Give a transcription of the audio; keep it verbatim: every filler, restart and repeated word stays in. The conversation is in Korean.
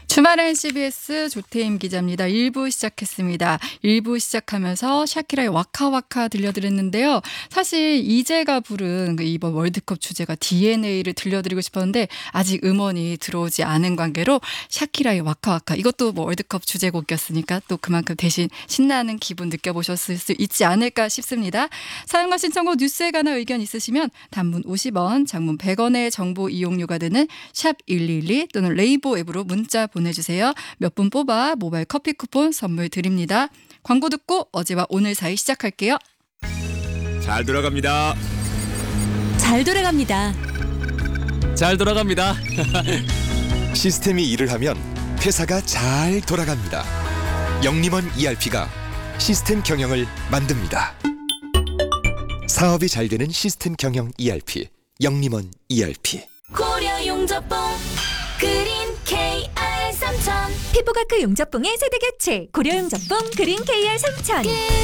주말엔 씨비에스 조태임 기자입니다. 일 부 시작했습니다. 일 부 시작하면서 샤키라의 와카와카 들려드렸는데요. 사실 이재가 부른 그 이번 월드컵 주제가 디엔에이를 들려드리고 싶었는데 아직 음원이 들어오지 않은 관계로 샤키라의 와카와카, 이것도 뭐 월드컵 주제곡이었으니까 또 그만큼 대신 신나는 기분 느껴보셨을 수 있지 않을까 싶습니다. 사용과 신청곡, 뉴스에 관한 의견 있으시면 단문 오십 원, 장문 백 원의 정보 이용료가 되는 샵 일일이 또는 레이보 앱으로 문자 보내주세요. 몇 분 뽑아 모바일 커피 쿠폰 선물 드립니다. 광고 듣고 어제와 오늘 사이 시작할게요. 잘 돌아갑니다. 잘 돌아갑니다. 잘 돌아갑니다. 시스템이 일을 하면 회사가 잘 돌아갑니다. 영림원 이알피가 시스템 경영을 만듭니다. 사업이 잘 되는 시스템 경영 이알피, 영림원 이알피. 고려 용접봉 그린 케이알 삼천, 피부과크 용접봉의 세대 교체 고려 용접봉 그린 케이알 삼천.